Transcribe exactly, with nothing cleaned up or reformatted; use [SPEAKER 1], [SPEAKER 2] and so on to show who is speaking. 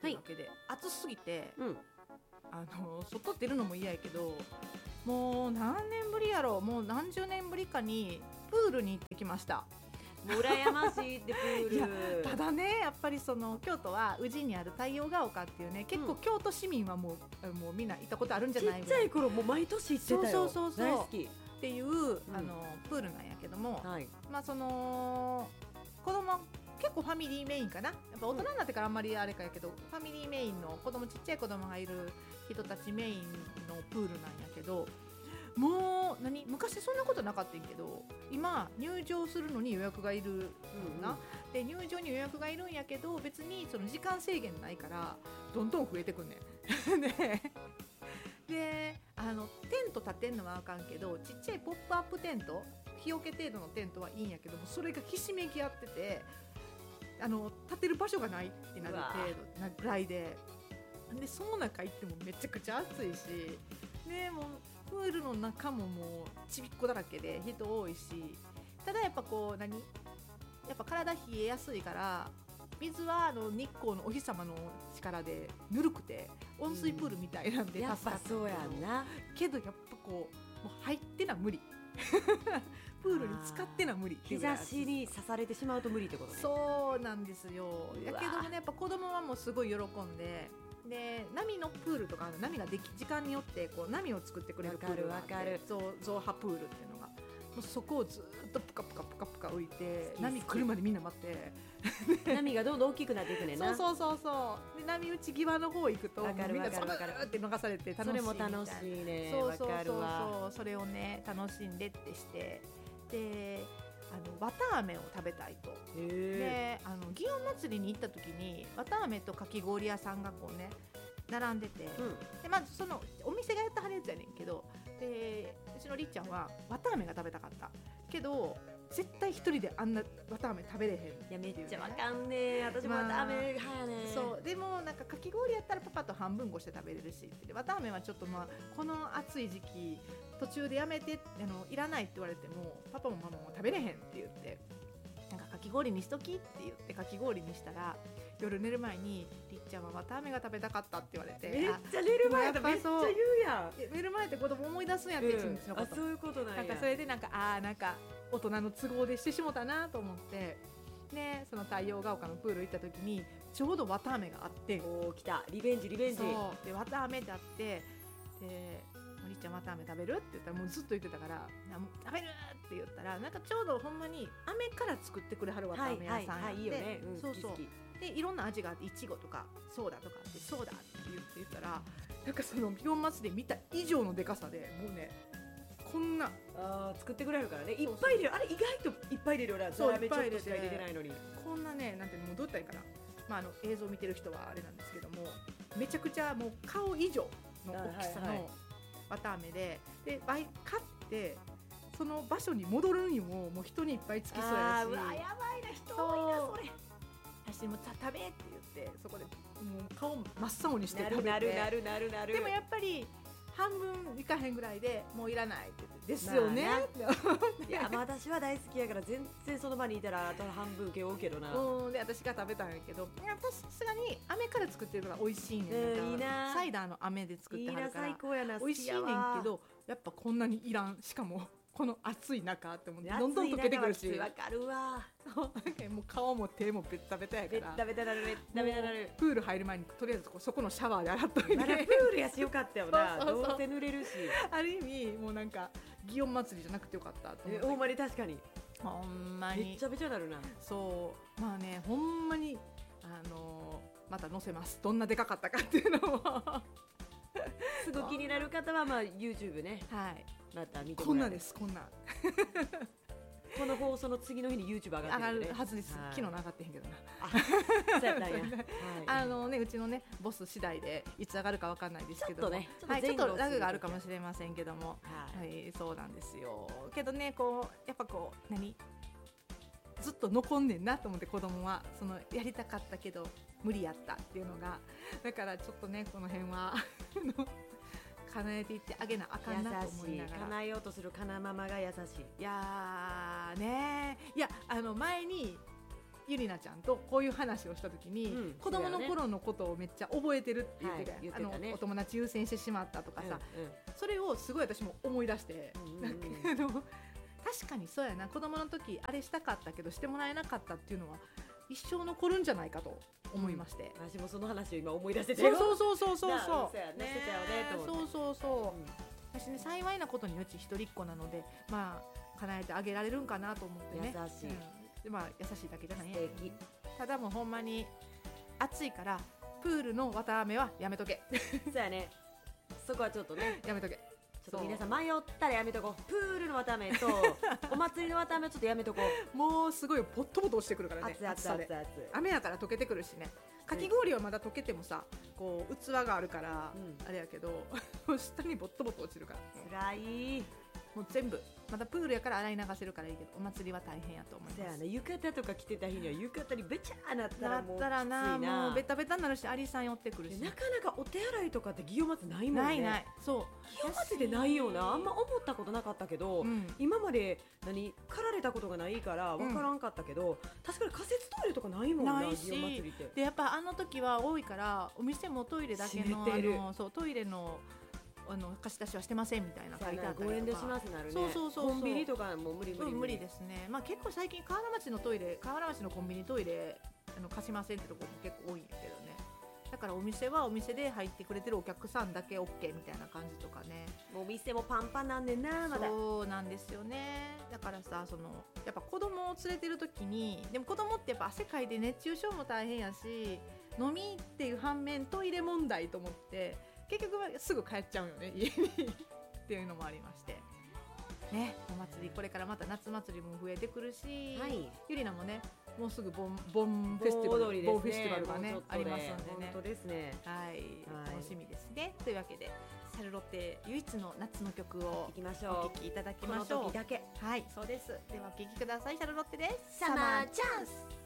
[SPEAKER 1] というわけで、はい、暑すぎて、
[SPEAKER 2] うん、
[SPEAKER 1] あの外出るのも嫌やけど、もう何年ぶりやろう、もう何十年ぶりかにプールに行ってきました。
[SPEAKER 2] もう羨ましいってプール。
[SPEAKER 1] いやただね、やっぱりその京都は宇治にある太陽が丘っていうね、結構京都市民はもう、うん、もうみんな行ったことあるんじゃない
[SPEAKER 2] ちっちゃい頃もう毎年行ってたよ。
[SPEAKER 1] そうそうそうそう
[SPEAKER 2] 大好き
[SPEAKER 1] っていう、うん、あのプールなんやけども、
[SPEAKER 2] はい、
[SPEAKER 1] まあその子供結構ファミリーメインかな、やっぱ大人になってからあんまりあれかやけど、うん、ファミリーメインの子供ちっちゃい子供がいる人たちメインのプールなんやけど、もう何昔そんなことなかったんけど、今入場するのに予約がいるな、うんうん、で入場に予約がいるんやけど、別にその時間制限ないからどんどん増えてくんねんで, であのテント立てんのはあかんけど、ちっちゃいポップアップテント、日よけ程度のテントはいいんやけども、それがひしめき合ってて、あの立てる場所がないってなる程度なぐらいで、でその中行ってもめちゃくちゃ暑いし、でもうプールの中ももうちびっこだらけで人多いし、ただやっぱこう何やっぱ体冷えやすいから、水はあの日光のお日様の力でぬるくて温水プールみたいなんで助かった、うん、
[SPEAKER 2] やっぱそうやんな。
[SPEAKER 1] けどやっぱこうもう入ってな無理プールに浸かってな無理、
[SPEAKER 2] 日差しに刺されてしまうと無理ってことね。
[SPEAKER 1] そうなんですよ。やけどもね、やっぱ子供はもうすごい喜んで、で波のプールとか波ができ時間によってこう波を作ってくれるプールがあって、
[SPEAKER 2] わかるわかる、
[SPEAKER 1] ゾウハプールっていうのが、もうそこをずっとプカプカプカプカ浮いて、波来るまでみんな待って
[SPEAKER 2] 波がどんどん大きくなっていくねんな。
[SPEAKER 1] そうそうそうそうで、波打ち際の方行くとみんなそーって逃されて楽しいみたいな。
[SPEAKER 2] それも楽しいね。
[SPEAKER 1] そうそうそうそう、それをね楽しんでってして、であの綿あめを食べたいと。であの祇園祭りに行った時に綿あめとかき氷屋さんがこうね並んでて、うん、でまずそのお店がやったはるやつやねんけど、でうちのりっちゃんは綿あめが食べたかったけど、絶対一人であんな綿あめ食べれへん、ね、
[SPEAKER 2] いやめっちゃわかんねえ、私も綿あめ派やね、
[SPEAKER 1] まあ、そうでもなんかかき氷やったらパパと半分こして食べれるし、で綿あめはちょっとまあこの暑い時期途中でやめて、あのいらないって言われてもパパもママも食べれへんって言って、なんかかき氷にしときって言ってかき氷にしたら、夜寝る前にりっちゃんは綿あめが食べたかったって言われて、
[SPEAKER 2] めっちゃ寝る前だ、めっちゃ言うやん。
[SPEAKER 1] 寝る前って子供思い出すんやって、一日のこと、
[SPEAKER 2] あそういうことなんや。
[SPEAKER 1] なんかそれでなんかあーなんか大人の都合でしてしもたなと思って、でその太陽が丘のプール行った時にちょうど綿あめがあって、
[SPEAKER 2] おー来た、リベンジリベンジ。
[SPEAKER 1] そうで綿あめってあって、でお兄ちゃん綿あめ食べるって言ったらもうずっと言ってたから、食べるって言ったら、なんかちょうどほんまに飴から作ってくれはる綿あめ屋さんやって、はいはいはい、いいよね、うん、そうそう、好き好きでいろんな味があって、いちごとかソーダとかあって、ソーダって言って言ったら、なんかその祇園祭で見た以上のでかさで、もうねこんな
[SPEAKER 2] あ作ってくれるからね、いっぱい入れる、あれ意外といっぱい入れるよな、ザラメちょっとしか入れてないのに、
[SPEAKER 1] こんなね、なんてもうどうやったらいいかな、まあ、あの映像を見てる人はあれなんですけども、めちゃくちゃもう顔以上の大きさの綿あめで、で買ってその場所に戻るにももう人にいっぱいつきそうやし、
[SPEAKER 2] あーうわやばいな、人多いなそれ。
[SPEAKER 1] 私も食べって言って、そこでもう顔真っ青にして食べて、
[SPEAKER 2] なるなるなるなる。
[SPEAKER 1] でもやっぱり半分いかへんぐらいでもういらないって言ってですよね、まあ、
[SPEAKER 2] いや、まあ、私は大好きやから全然その場にいたらあと半分受け負うけどな。
[SPEAKER 1] うんで私が食べたんやけど、私さすがに飴から作ってるから美味しいねん、
[SPEAKER 2] えー、いいな、
[SPEAKER 1] サイダーの飴で作ってはるから
[SPEAKER 2] いいな、最高やな、
[SPEAKER 1] 美味しいねんけど、やっぱこんなにいらん、しかもこの暑い中って思ってどんどん溶けてくるし、
[SPEAKER 2] わかるわ、
[SPEAKER 1] そうもう顔も手もベッタベタやから、
[SPEAKER 2] ベッタベタなる、ベッタベタなる。
[SPEAKER 1] プール入る前にとりあえずそこのシャワーで洗っといて、
[SPEAKER 2] まだプールやしよかったよな、そうそうそう、どうせ濡れるし、
[SPEAKER 1] ある意味もうなんか祇園祭りじゃなくてよかったと思って、
[SPEAKER 2] ほんまに確かに
[SPEAKER 1] ほんまに
[SPEAKER 2] めっちゃべちゃなるな。
[SPEAKER 1] そうまあね、ほんまにあのー、また載せます、どんなでかかったかっていうのも
[SPEAKER 2] すぐ気になる方はまあ YouTube ね、
[SPEAKER 1] はい、
[SPEAKER 2] また見てもらえる。
[SPEAKER 1] こんなです、こんな
[SPEAKER 2] この放送の次の日に YouTube 上がってる、ね、
[SPEAKER 1] 上がるはずです。昨日上がってへんけどな。
[SPEAKER 2] あ、そうやったんや。はい、
[SPEAKER 1] あのね、うちのねボス次第でいつ上がるかわかんないですけども、
[SPEAKER 2] ちょっとね、ちょっと
[SPEAKER 1] はい、ちょっとラグがあるかもしれませんけども、はい、はい、そうなんですよ。けどね、こうやっぱこう何ずっと残んねんなと思って、子供はそのやりたかったけど無理やったっていうのが、だからちょっとねこの辺は叶えていってあげなあかんなと思いながら、
[SPEAKER 2] 叶えようとするかなママが優しい。
[SPEAKER 1] いやーね、いやあの前にゆりなちゃんとこういう話をした時に、うん、子供の頃のことをめっちゃ覚えてるって言ってた、はい、言ってたね、あのお友達優先してしまったとかさ、うんうん、それをすごい私も思い出して、うんうんうん、なんかあの確かにそうやな、子供の時あれしたかったけどしてもらえなかったっていうのは一生残るんじゃないかと思いまして、
[SPEAKER 2] うん、私もその話を今思い出せてるよ。
[SPEAKER 1] そうそうそうそうそうそう、
[SPEAKER 2] ね、
[SPEAKER 1] そうそうそう、うん、私ね幸いなことにうち一人っ子なので、まあ叶えてあげられるんかなと思ってね。
[SPEAKER 2] 優しい、うん、
[SPEAKER 1] でまあ優しいだけじゃないんやけど、ただもうほんまに暑いからプールの綿あめはやめとけ。
[SPEAKER 2] そうやね、そこはちょっとね
[SPEAKER 1] やめとけ。
[SPEAKER 2] ちょっと皆さん迷ったらやめとこう。プールの綿あめとお祭りの綿あめちょっとやめとこ
[SPEAKER 1] う。もうすごいポットポト落ちてくるからね。
[SPEAKER 2] 熱々熱々
[SPEAKER 1] 雨やから溶けてくるしね。かき氷はまだ溶けてもさ、こう器があるから、うん、あれやけど下にボットボト落ちるから。
[SPEAKER 2] 辛い。
[SPEAKER 1] もう全部またプールやから洗い流せるからいいけど、お祭りは大変やと思います。
[SPEAKER 2] そうやね、浴衣とか着てた日には浴衣にべちゃーなったらもうきついな。
[SPEAKER 1] なったらな、もうベタベタになるし、アリさん寄ってくるし、
[SPEAKER 2] なかなかお手洗いとかって祇園祭ないもんね。
[SPEAKER 1] ないない、そう
[SPEAKER 2] 祇園祭でないような、あんま思ったことなかったけど、うん、今まで何駆られたことがないから分からんかったけど、うん、確かに仮設トイレとかないもんな、
[SPEAKER 1] ないし、
[SPEAKER 2] 祇園祭りって。
[SPEAKER 1] でやっぱあの時は多いからお店もトイレだけの、あのそうトイレのあの貸し出しはしてませんみたいな書いてあったりとか、
[SPEAKER 2] ごえんでしますなるね。
[SPEAKER 1] そうそうそうそう、
[SPEAKER 2] コンビニとかも無理無理無理、
[SPEAKER 1] うん、無理ですね。まあ結構最近河原町のトイレ、河原町のコンビニトイレあの貸しませんってところも結構多いんやけどね。だからお店はお店で入ってくれてるお客さんだけ OK みたいな感じとかね。
[SPEAKER 2] もうお店もパンパンなんでな、まだ。
[SPEAKER 1] そうなんですよね。だからさ、そのやっぱ子供を連れてる時に、でも子供ってやっぱ汗かいて熱中症も大変やし、飲みっていう反面トイレ問題と思って結局はすぐ帰っちゃうよね、家にっていうのもありましてね。お祭りこれからまた夏祭りも増えてくるし、はい、ゆりなもねもうすぐボンボンフェスティバル、
[SPEAKER 2] ね、
[SPEAKER 1] ボンフェスティバルがねありますんでね。
[SPEAKER 2] 本当ですね。
[SPEAKER 1] はい、はい、楽しみですね。というわけでシャルロッテ唯一の夏の曲を
[SPEAKER 2] いきましょう。
[SPEAKER 1] お聴きいただきましょう。
[SPEAKER 2] この時だけ。
[SPEAKER 1] はい、そうです。ではお聴きください。シャルロッテです。
[SPEAKER 2] サマーチャンス。